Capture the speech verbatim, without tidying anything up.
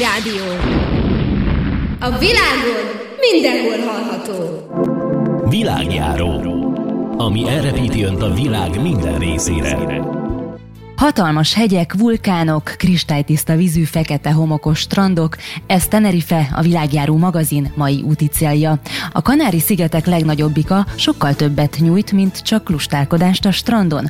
Rádió. A világon mindenhol hallható. Világjáró, ami elrepíti önt a világ minden részére. Hatalmas hegyek, vulkánok, kristálytiszta vízű, fekete homokos strandok, ez Tenerife, a Világjáró magazin mai úti célja. A Kanári-szigetek legnagyobbika sokkal többet nyújt, mint csak lustálkodást a strandon.